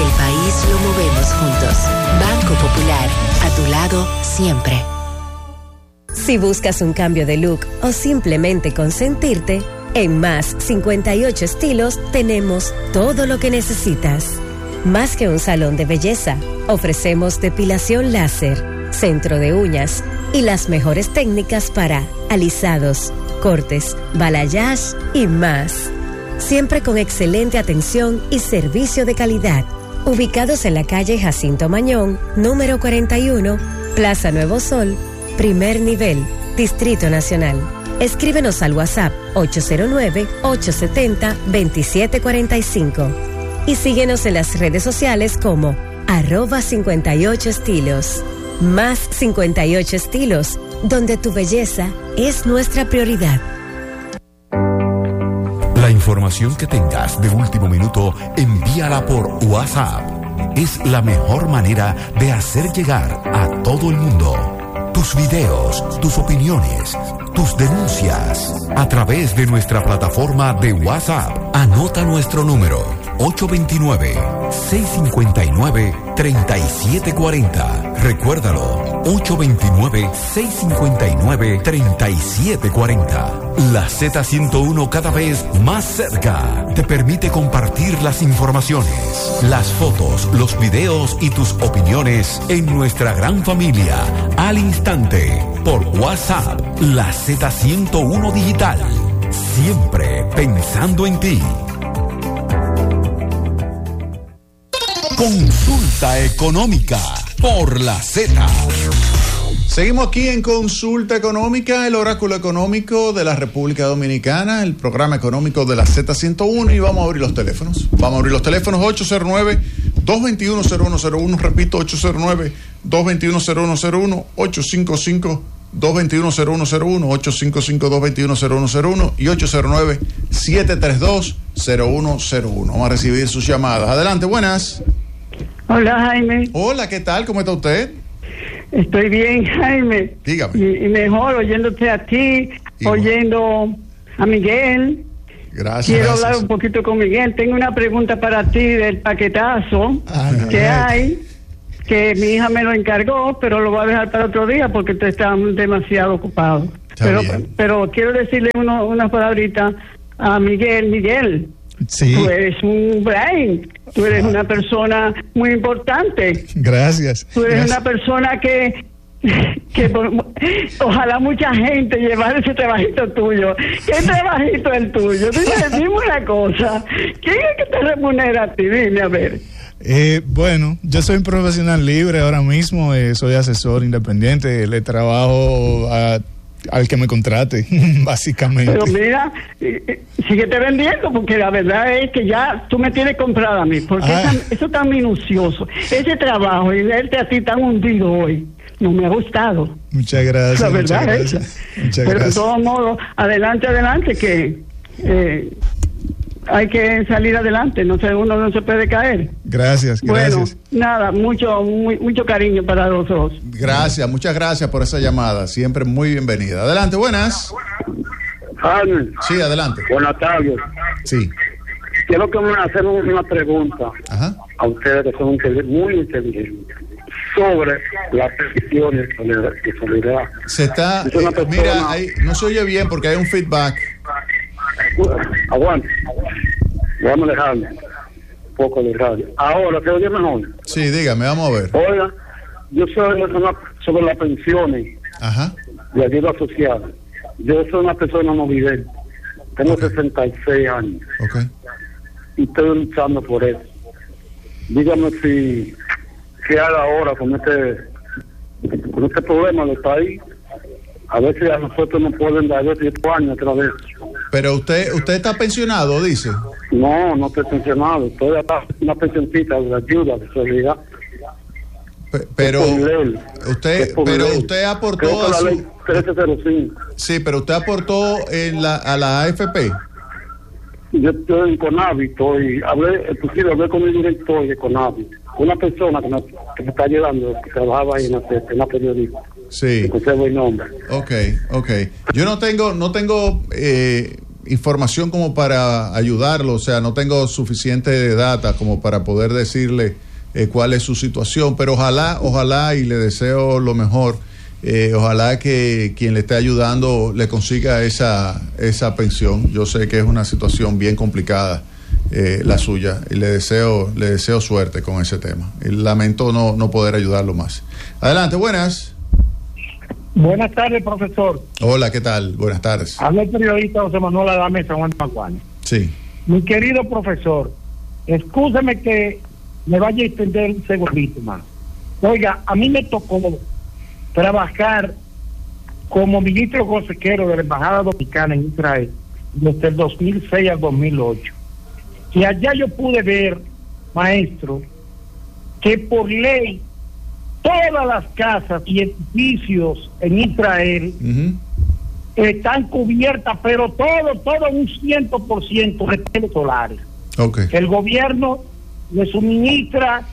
el país lo movemos juntos. Banco Popular, a tu lado siempre. Si buscas un cambio de look o simplemente consentirte, en Más 58 Estilos tenemos todo lo que necesitas. Más que un salón de belleza, ofrecemos depilación láser, centro de uñas y las mejores técnicas para alisados, cortes, balayage y más. Siempre con excelente atención y servicio de calidad. Ubicados en la calle Jacinto Mañón, número 41, Plaza Nuevo Sol, primer nivel, Distrito Nacional. Escríbenos al WhatsApp 809-870-2745 y síguenos en las redes sociales como @58estilos. Más 58 Estilos, donde tu belleza es nuestra prioridad. La información que tengas de último minuto, envíala por WhatsApp. Es la mejor manera de hacer llegar a todo el mundo tus videos, tus opiniones, tus denuncias a través de nuestra plataforma de WhatsApp. Anota nuestro número 829-659-3740. Recuérdalo, 829-659-3740. La Z101, cada vez más cerca, te permite compartir las informaciones, las fotos, los videos y tus opiniones en nuestra gran familia al instante por WhatsApp. La Z101 Digital, siempre pensando en ti. Consulta económica por la Z. Seguimos aquí en Consulta Económica, el oráculo económico de la República Dominicana, el programa económico de la Z101, y vamos a abrir los teléfonos. 809-221-0101, repito, 809-221-0101, 855-221-0101, 855-221-0101 y 809-732-0101. Vamos a recibir sus llamadas. Adelante, buenas. Hola, Jaime. Hola, ¿qué tal? ¿Cómo está usted? Estoy bien, Jaime. Dígame. Y mejor oyéndote a ti, oyendo a Miguel. Gracias. Quiero hablar un poquito con Miguel. Tengo una pregunta para ti del paquetazo que hay, que mi hija me lo encargó, pero lo voy a dejar para otro día porque te están demasiado ocupado. Pero quiero decirle una palabrita a Miguel. Miguel, sí. Tú eres un brain. Tú eres una persona muy importante. Gracias. Tú eres una persona que ojalá mucha gente llevara ese trabajito tuyo. ¿Qué trabajito es el tuyo? Dime una cosa. ¿Quién es que te remunera a ti? Dime, a ver. Bueno, yo soy un profesional libre ahora mismo. Soy asesor independiente. Le trabajo al que me contrate, básicamente. Pero mira, síguete vendiendo, porque la verdad es que ya tú me tienes comprada a mí, porque eso tan minucioso, ese trabajo y verte a ti tan hundido hoy, no me ha gustado. Muchas gracias. La verdad es muchas pero gracias. De todos modos, adelante, que hay que salir adelante, uno no se puede caer. Gracias. Bueno, nada, mucho cariño para los dos. Gracias, muchas gracias por esa llamada, siempre muy bienvenida. Adelante, buenas. Jaime. Sí, adelante. Buenas tardes. Sí. Quiero que me hagan una pregunta a ustedes que son muy inteligentes sobre las pensiones de solidaridad. Se está, mira, ahí no se oye bien porque hay un feedback. Aguante. Vamos a dejarle un poco de radio. Ahora, ¿se oye mejor? Sí, dígame, vamos a ver. Oiga, yo soy sobre las pensiones de ayuda social. Yo soy una persona no vidente. Tengo 66 años. Y estoy luchando por eso. Dígame qué haga ahora con este problema del país. A veces a nosotros nos pueden dar 10 años otra vez. Pero usted está pensionado, dice. No estoy pensionado. Estoy hasta una pensioncita de ayuda de solidaridad. Pero usted aportó a ley 1305. Sí, pero usted aportó a la AFP. Yo estoy en Conavi, hablé con el director de Conavi, una persona que me está ayudando, que trabajaba ahí en la periodista. Sí. Escuché el nombre. Okay. Yo no tengo información como para ayudarlo, o sea, no tengo suficiente data como para poder decirle cuál es su situación, pero ojalá y le deseo lo mejor. Ojalá que quien le esté ayudando le consiga esa pensión. Yo sé que es una situación bien complicada la suya, y le deseo suerte con ese tema. Y lamento no poder ayudarlo más. Adelante, buenas. Buenas tardes, profesor. Hola, ¿qué tal? Buenas tardes. Habla el periodista José Manuel Adame, San Juan Pacuano. Sí. Mi querido profesor, excúseme que me vaya a extender un segundito más. Oiga, a mí me tocó trabajar como ministro consejero de la Embajada Dominicana en Israel desde el 2006 al 2008. Y allá yo pude ver, maestro, que por ley todas las casas y edificios en Israel están cubiertas, pero todo un 100% de paneles solares. Okay. El gobierno le suministra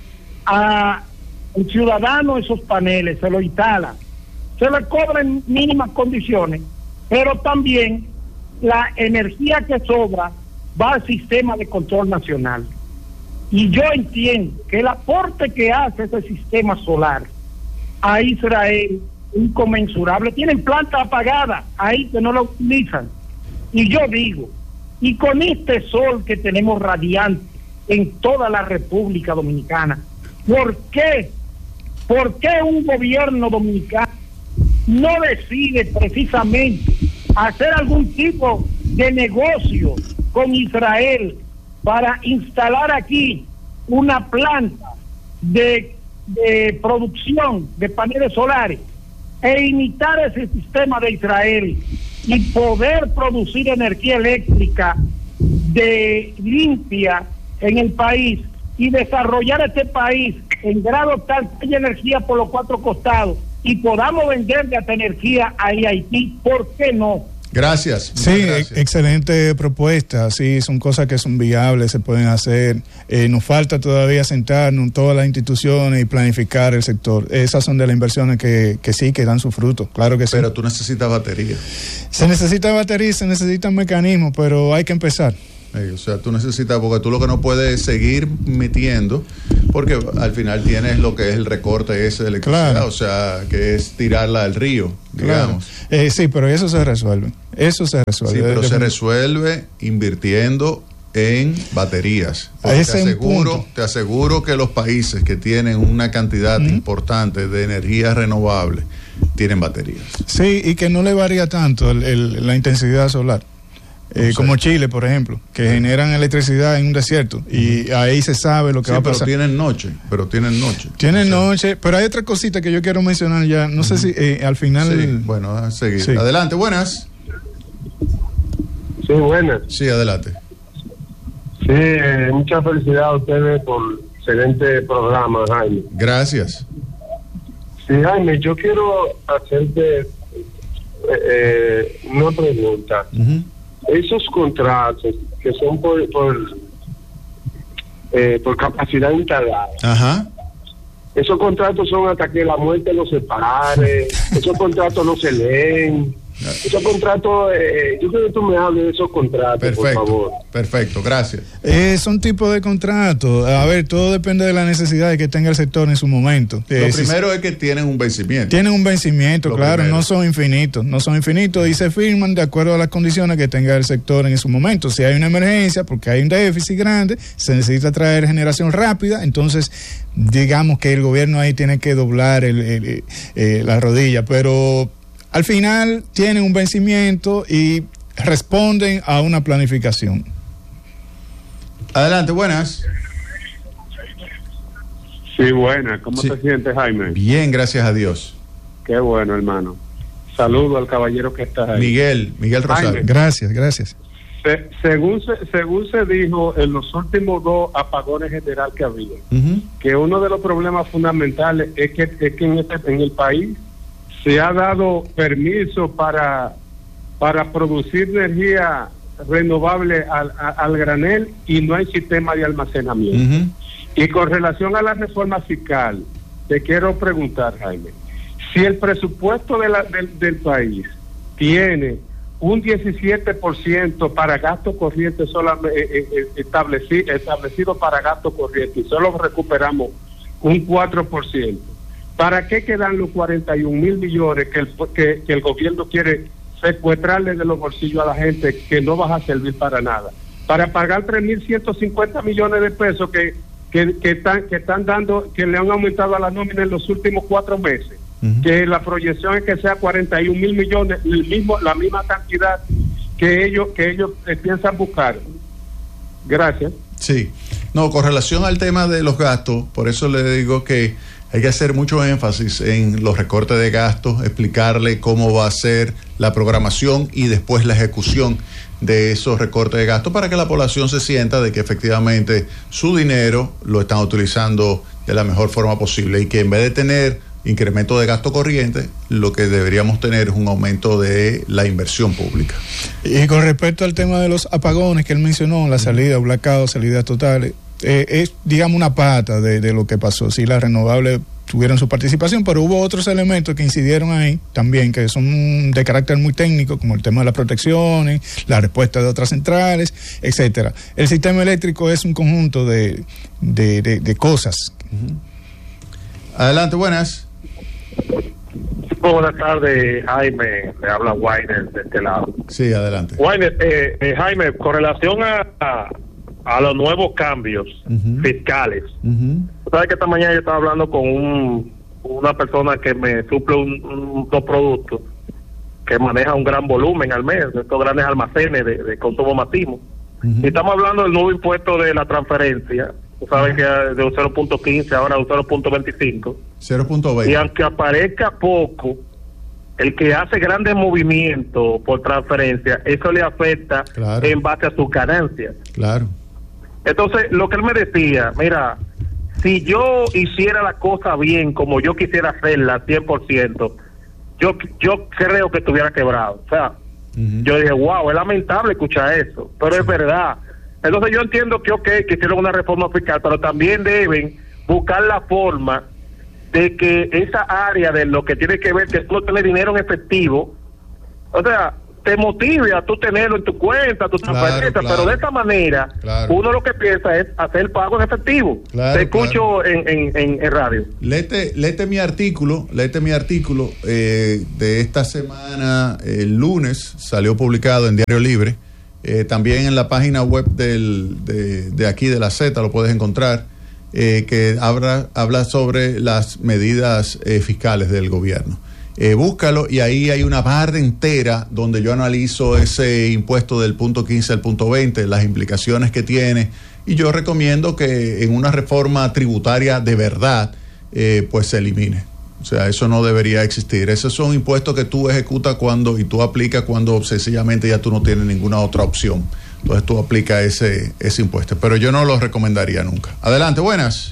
a el ciudadano esos paneles, se lo instala, se le cobra en mínimas condiciones, pero también la energía que sobra va al sistema de control nacional. Y yo entiendo que el aporte que hace ese sistema solar a Israel es inconmensurable. Tienen planta apagada ahí que no la utilizan. Y yo digo, y con este sol que tenemos radiante en toda la República Dominicana, ¿por qué un gobierno dominicano no decide precisamente hacer algún tipo de negocio con Israel para instalar aquí una planta de producción de paneles solares e imitar ese sistema de Israel y poder producir energía eléctrica limpia en el país y desarrollar este país en grado tal que haya energía por los cuatro costados y podamos venderle esta energía a Haití? ¿Por qué no? Gracias. Sí, gracias. Excelente propuesta. Sí, son cosas que son viables, se pueden hacer. Nos falta todavía sentarnos en todas las instituciones y planificar el sector. Esas son de las inversiones que sí, que dan su fruto. Claro que sí. Pero tú necesitas batería. Se necesita batería, se necesitan mecanismos, pero hay que empezar. O sea, tú necesitas, porque tú lo que no puedes seguir metiendo, porque al final tienes lo que es el recorte ese de electricidad, claro. O sea, que es tirarla al río, digamos. Claro. Sí, pero eso se resuelve. Eso se resuelve. Sí, pero se resuelve invirtiendo en baterías. Te aseguro que los países que tienen una cantidad importante de energía renovable tienen baterías. Sí, y que no le varía tanto la intensidad solar. Como Chile, por ejemplo, que generan electricidad en un desierto y ahí se sabe lo que va a pasar. Pero tienen noche. Tienen noche, pero hay otra cosita que yo quiero mencionar ya. No sé si al final... Sí, bueno, a seguir. Sí. Adelante, buenas. Sí, buenas. Sí, adelante. Sí, muchas felicidades a ustedes por excelente programa, Jaime. Gracias. Sí, Jaime, yo quiero hacerte una pregunta. Esos contratos que son por capacidad instalada, ajá, esos contratos son hasta que la muerte los separe. Esos contratos no se leen. Esos contratos, yo quiero que tú me hables de esos contratos, perfecto, por favor. Perfecto, gracias. Son tipos de contratos. A ver, todo depende de la necesidad que tenga el sector en su momento. Lo primero es que tienen un vencimiento. Tienen un vencimiento, claro, primero. No son infinitos y se firman de acuerdo a las condiciones que tenga el sector en su momento. Si hay una emergencia, porque hay un déficit grande, se necesita traer generación rápida, entonces digamos que el gobierno ahí tiene que doblar la rodilla, pero al final tienen un vencimiento y responden a una planificación. Adelante, buenas. Sí, buenas. ¿Cómo te sientes, Jaime? Bien, gracias a Dios. Qué bueno, hermano. Saludo al caballero que está ahí. Miguel Rosario. Gracias. Según se dijo en los últimos 2 apagones general que había, que uno de los problemas fundamentales es que en el país se ha dado permiso para producir energía renovable al granel y no hay sistema de almacenamiento. Y con relación a la reforma fiscal, te quiero preguntar, Jaime, si el presupuesto del país tiene un 17% para gasto corriente solamente establecido para gasto corriente, y solo recuperamos un 4%. ¿Para qué quedan los 41,000 millones que el gobierno quiere secuestrarle de los bolsillos a la gente, que no van a servir para nada? Para pagar 3.150 millones de pesos que están dando, que le han aumentado a la nómina en los últimos 4 meses. Que la proyección es que sea 41,000 millones, la misma cantidad que ellos piensan buscar. Gracias. Sí, no, con relación al tema de los gastos, por eso le digo que hay que hacer mucho énfasis en los recortes de gastos, explicarle cómo va a ser la programación y después la ejecución de esos recortes de gastos, para que la población se sienta de que efectivamente su dinero lo están utilizando de la mejor forma posible, y que en vez de tener incremento de gasto corriente, lo que deberíamos tener es un aumento de la inversión pública. Y con respecto al tema de los apagones que él mencionó, la salida, blackout, salidas totales, es, digamos, una pata de lo que pasó. Sí, las renovables tuvieron su participación, pero hubo otros elementos que incidieron ahí también, que son de carácter muy técnico, como el tema de las protecciones, la respuesta de otras centrales, etcétera. El sistema eléctrico es un conjunto de cosas. Adelante, buenas. Buenas tardes, Jaime. Me habla Weiner de este lado. Sí, adelante. Weiner, Jaime, con relación a los nuevos cambios fiscales. ¿Sabes que esta mañana yo estaba hablando con una persona que me suple unos productos que maneja un gran volumen al mes, estos grandes almacenes de consumo masivo? Y estamos hablando del nuevo impuesto de la transferencia. Tú sabes que de un 0.15 ahora un 0.25. 0.20. Y aunque aparezca poco, el que hace grandes movimientos por transferencia, eso le afecta en base a sus ganancias. Claro. Entonces, lo que él me decía, mira, si yo hiciera la cosa bien, como yo quisiera hacerla 100%, yo creo que estuviera quebrado. O sea, yo dije, wow, es lamentable escuchar eso, pero es verdad. Entonces yo entiendo que hicieron una reforma fiscal, pero también deben buscar la forma de que esa área de lo que tiene que ver que tú no tienes dinero en efectivo, o sea, te motive a tú tenerlo en tu cuenta, tu transferencia, pero de esta manera uno lo que piensa es hacer el pago en efectivo. Te escucho en radio. Léete mi artículo de esta semana, el lunes, salió publicado en Diario Libre. También en la página web de aquí de la Z lo puedes encontrar, que habla sobre las medidas fiscales del gobierno. Búscalo, y ahí hay una barra entera donde yo analizo ese impuesto del punto 15 al punto 20, las implicaciones que tiene, y yo recomiendo que en una reforma tributaria de verdad pues se elimine. O sea, eso no debería existir. Esos son impuestos que tú ejecutas y tú aplicas cuando sencillamente ya tú no tienes ninguna otra opción. Entonces tú aplicas ese impuesto. Pero yo no lo recomendaría nunca. Adelante, buenas.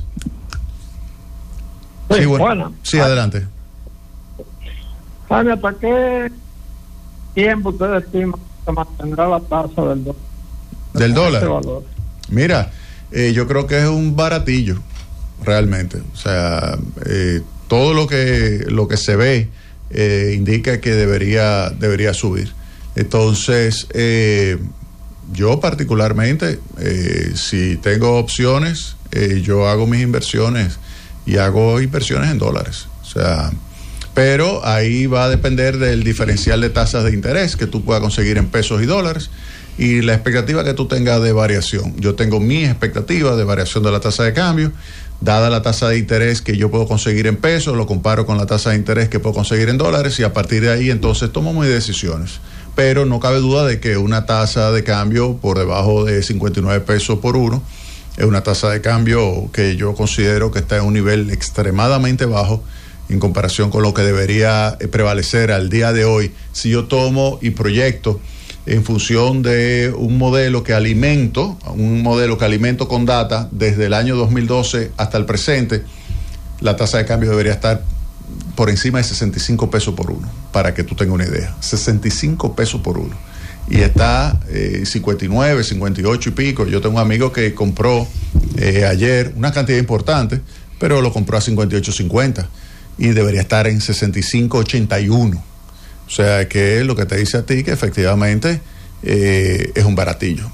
Sí, bueno. Sí, adelante. Jaime, ¿para qué tiempo usted estima que mantendrá la tasa del dólar? ¿Del dólar? Mira, yo creo que es un baratillo, realmente. O sea, todo lo que se ve indica que debería subir. Entonces, yo particularmente, si tengo opciones, yo hago mis inversiones y hago inversiones en dólares. O sea, pero ahí va a depender del diferencial de tasas de interés que tú puedas conseguir en pesos y dólares, y la expectativa que tú tengas de variación. Yo tengo mi expectativa de variación de la tasa de cambio. Dada la tasa de interés que yo puedo conseguir en pesos, lo comparo con la tasa de interés que puedo conseguir en dólares, y a partir de ahí entonces tomo mis decisiones. Pero no cabe duda de que una tasa de cambio por debajo de 59 pesos por uno es una tasa de cambio que yo considero que está en un nivel extremadamente bajo en comparación con lo que debería prevalecer al día de hoy, si yo tomo y proyecto en función de un modelo que alimento con data desde el año 2012 hasta el presente. La tasa de cambio debería estar por encima de 65 pesos por uno, para que tú tengas una idea. 65 pesos por uno. Y está 59, 58 y pico. Yo tengo un amigo que compró ayer una cantidad importante, pero lo compró a 58.50 y debería estar en 65.81. O sea, que es lo que te dice a ti que efectivamente es un baratillo.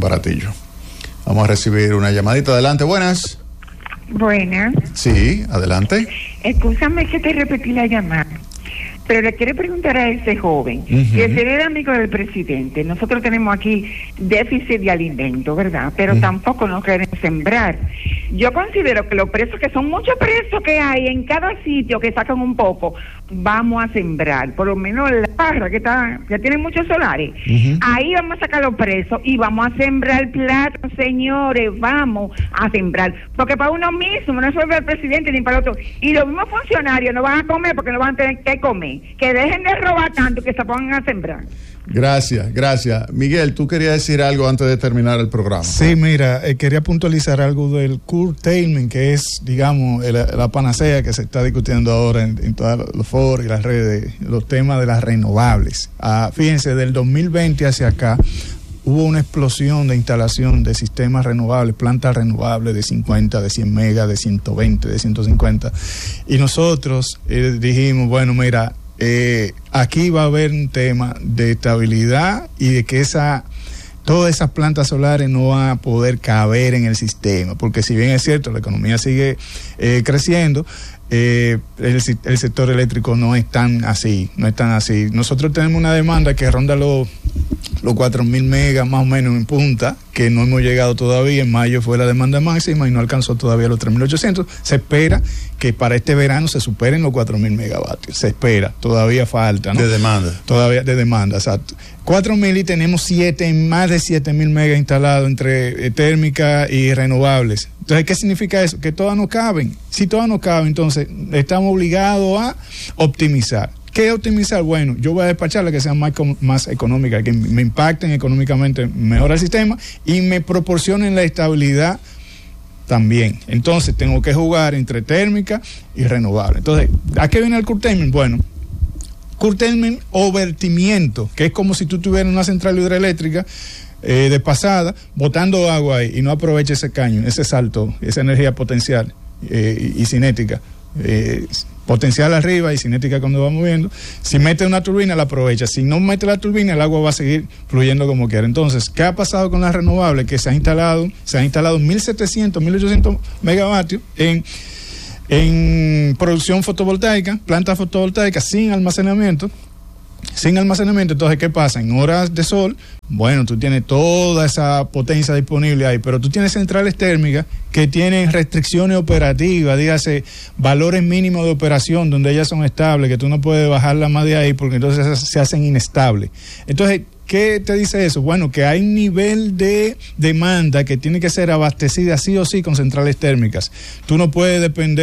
Vamos a recibir una llamadita. Adelante, buenas. Buenas. Sí, adelante. Escúchame que te repetí la llamada, pero le quiero preguntar a ese joven, que si era amigo del presidente. Nosotros tenemos aquí déficit de alimento, ¿verdad? Pero tampoco nos quieren sembrar. Yo considero que los presos, que son muchos presos que hay en cada sitio que sacan un poco, vamos a sembrar, por lo menos la barra que tiene muchos solares, ahí vamos a sacar los presos y vamos a sembrar plata, señores, vamos a sembrar, porque para uno mismo, no es para el presidente ni para el otro, y los mismos funcionarios no van a comer porque no van a tener que comer, que dejen de robar tanto y que se pongan a sembrar. Gracias. Miguel, tú querías decir algo antes de terminar el programa. Sí, mira, quería puntualizar algo del curtailment, que es, digamos, la panacea que se está discutiendo ahora en todos los foros y las redes, los temas de las renovables. Fíjense, del 2020 hacia acá hubo una explosión de instalación de sistemas renovables, plantas renovables de 50, de 100 megas, de 120, de 150. Y nosotros dijimos, bueno, mira, aquí va a haber un tema de estabilidad y de que todas esas plantas solares no van a poder caber en el sistema, porque si bien es cierto, la economía sigue creciendo, el sector eléctrico no es tan así. Nosotros tenemos una demanda que ronda los 4.000 megas más o menos en punta, que no hemos llegado todavía. En mayo fue la demanda máxima y no alcanzó todavía los 3.800. Se espera que para este verano se superen los 4.000 megavatios. Se espera, todavía falta, ¿no? De demanda. Todavía de demanda, exacto. 4.000 y tenemos más de 7.000 megas instalados entre térmica y renovables. Entonces, ¿qué significa eso? Que todas no caben. Si todas no caben, entonces estamos obligados a optimizar. ¿Qué optimizar? Bueno, yo voy a despachar la que sea más económica, que me impacten económicamente mejor el sistema y me proporcionen la estabilidad también. Entonces, tengo que jugar entre térmica y renovable. Entonces, ¿a qué viene el curtailment? Bueno, curtailment o vertimiento, que es como si tú tuvieras una central hidroeléctrica de pasada, botando agua ahí y no aprovecha ese caño, ese salto, esa energía potencial y cinética. Potencial arriba y cinética cuando va moviendo. Si mete una turbina, la aprovecha. Si no mete la turbina, el agua va a seguir fluyendo como quiera. Entonces, ¿qué ha pasado con las renovables? Que se han instalado 1.700, 1.800 megavatios en producción fotovoltaica, plantas fotovoltaicas sin almacenamiento. Entonces, ¿qué pasa? En horas de sol, bueno, tú tienes toda esa potencia disponible ahí, pero tú tienes centrales térmicas que tienen restricciones operativas, dígase, valores mínimos de operación, donde ellas son estables, que tú no puedes bajarlas más de ahí porque entonces se hacen inestables. Entonces, ¿qué te dice eso? Bueno, que hay un nivel de demanda que tiene que ser abastecida sí o sí con centrales térmicas. Tú no puedes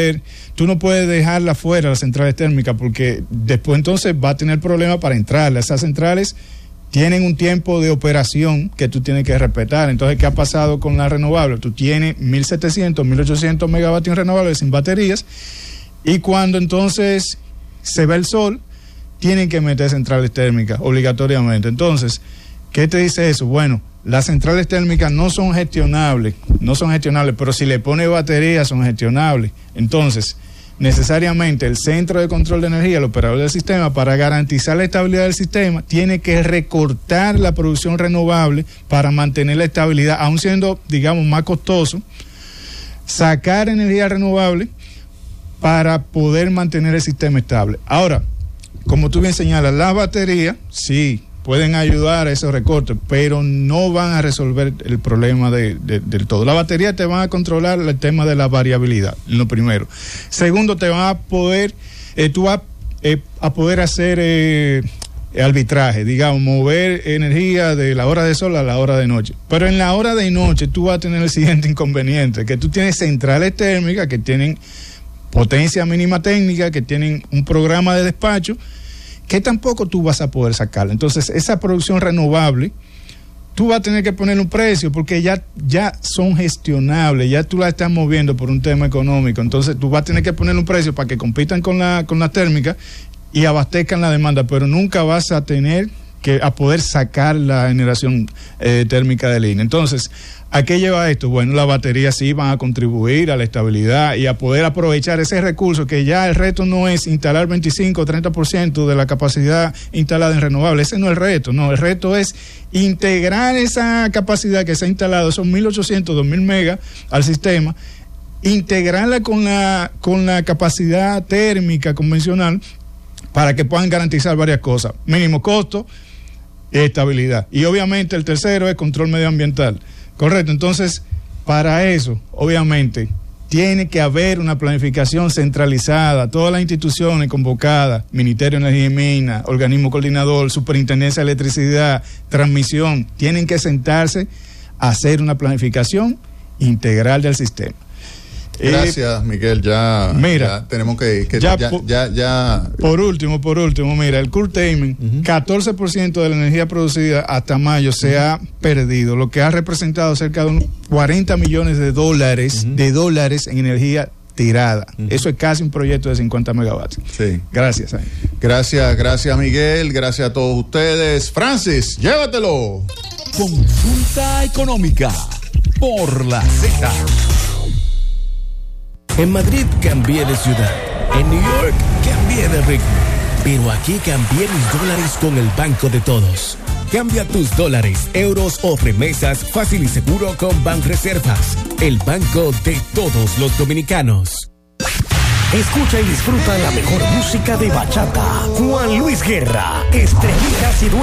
dejarla fuera, las centrales térmicas, porque después entonces va a tener problemas para entrar. Esas centrales tienen un tiempo de operación que tú tienes que respetar. Entonces, ¿qué ha pasado con las renovables? Tú tienes 1.700, 1.800 megavatios renovables sin baterías, y cuando entonces se ve el sol, tienen que meter centrales térmicas obligatoriamente. Entonces, ¿qué te dice eso? Bueno, las centrales térmicas no son gestionables, pero si le pone baterías son gestionables. Entonces, necesariamente el centro de control de energía, el operador del sistema, para garantizar la estabilidad del sistema, tiene que recortar la producción renovable para mantener la estabilidad, aun siendo, digamos, más costoso, sacar energía renovable para poder mantener el sistema estable. Ahora, como tú bien señalas, las baterías sí pueden ayudar a esos recortes, pero no van a resolver el problema del todo. La batería te van a controlar el tema de la variabilidad, lo primero. Segundo, te van a poder, tú vas a poder hacer arbitraje, digamos, mover energía de la hora de sol a la hora de noche. Pero en la hora de noche tú vas a tener el siguiente inconveniente, que tú tienes centrales térmicas que tienen potencia mínima técnica, que tienen un programa de despacho, que tampoco tú vas a poder sacarla. Entonces, esa producción renovable, tú vas a tener que poner un precio, porque ya son gestionables, ya tú la estás moviendo por un tema económico. Entonces, tú vas a tener que poner un precio para que compitan con la térmica y abastezcan la demanda, pero nunca vas a tener a poder sacar la generación térmica de línea. Entonces, ¿A qué lleva esto? Bueno, las baterías sí van a contribuir a la estabilidad y a poder aprovechar ese recurso, que ya el reto no es instalar 25 o 30% de la capacidad instalada en renovables. Ese no es el reto, no. El reto es integrar esa capacidad que se ha instalado, son 1.800, 2.000 megas al sistema, integrarla con la capacidad térmica convencional para que puedan garantizar varias cosas: mínimo costo, estabilidad. Y obviamente el tercero es control medioambiental. Correcto. Entonces, para eso, obviamente, tiene que haber una planificación centralizada, todas las instituciones convocadas, Ministerio de Energía y Minas, Organismo Coordinador, Superintendencia de Electricidad, Transmisión, tienen que sentarse a hacer una planificación integral del sistema. Gracias, Miguel. Ya tenemos que Por último, mira, el curtailment, 14% de la energía producida hasta mayo se ha perdido, lo que ha representado cerca de unos 40 millones de dólares en energía tirada. Eso es casi un proyecto de 50 megawatts. Sí. Gracias. Gracias, Miguel. Gracias a todos ustedes. Francis, llévatelo. Consulta económica por la Z. En Madrid cambié de ciudad, en New York cambié de ritmo, pero aquí cambié mis dólares con el Banco de Todos. Cambia tus dólares, euros o remesas fácil y seguro con Banreservas, el banco de todos los dominicanos. Escucha y disfruta la mejor música de bachata. Juan Luis Guerra, Estrellitas y